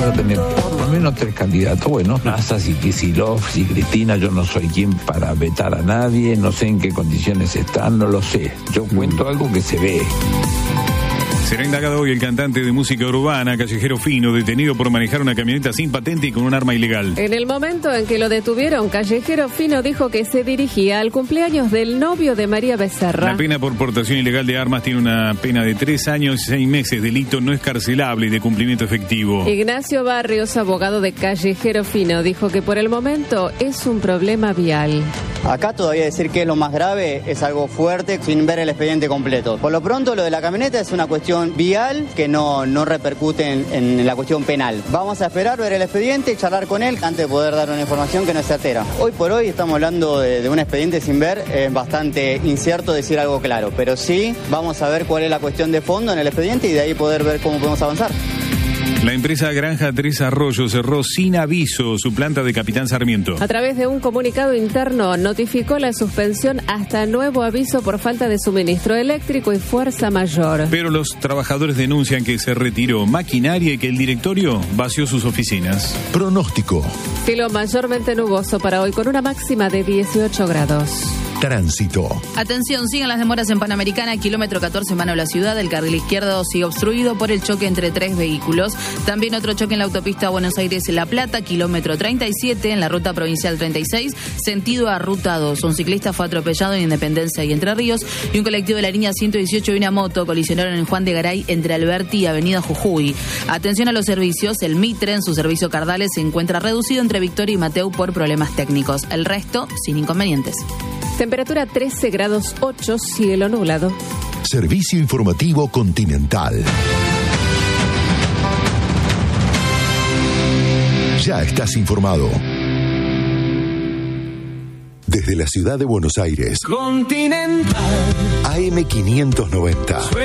a tener por lo menos 3 candidatos. Bueno, Massa, si Kicillof, si Cristina, yo no soy quien para vetar a nadie, no sé en qué condiciones están, no lo sé. Yo cuento algo que se ve. Será indagado hoy el cantante de música urbana, Callejero Fino, detenido por manejar una camioneta sin patente y con un arma ilegal. En el momento en que lo detuvieron, Callejero Fino dijo que se dirigía al cumpleaños del novio de María Becerra. La pena por portación ilegal de armas tiene una pena de 3 años y 6 meses. Delito no escarcelable y de cumplimiento efectivo. Ignacio Barrios, abogado de Callejero Fino, dijo que por el momento es un problema vial. Acá todavía decir que es lo más grave es algo fuerte sin ver el expediente completo. Por lo pronto lo de la camioneta es una cuestión vial que no repercute en la cuestión penal. Vamos a esperar, ver el expediente y charlar con él antes de poder dar una información que no sea certera. Hoy por hoy estamos hablando de un expediente sin ver, es bastante incierto decir algo claro, pero sí vamos a ver cuál es la cuestión de fondo en el expediente y de ahí poder ver cómo podemos avanzar. La empresa Granja Tres Arroyos cerró sin aviso su planta de Capitán Sarmiento. A través de un comunicado interno notificó la suspensión hasta nuevo aviso por falta de suministro eléctrico y fuerza mayor. Pero los trabajadores denuncian que se retiró maquinaria y que el directorio vació sus oficinas. Pronóstico. Cielo mayormente nuboso para hoy con una máxima de 18 grados. Tránsito. Atención, siguen las demoras en Panamericana, kilómetro 14 mano de la ciudad. El carril izquierdo sigue obstruido por el choque entre 3 vehículos. También otro choque en la autopista Buenos Aires-La Plata, kilómetro 37, en la ruta provincial 36, sentido a ruta 2. Un ciclista fue atropellado en Independencia y Entre Ríos y un colectivo de la línea 118 y una moto colisionaron en Juan de Garay entre Alberti y Avenida Jujuy. Atención a los servicios, el Mitre en su servicio Cardales se encuentra reducido entre Victoria y Mateu por problemas técnicos. El resto, sin inconvenientes. Temperatura 13 grados 8, cielo nublado. Servicio informativo Continental. Ya estás informado. Desde la ciudad de Buenos Aires. Continental. AM590.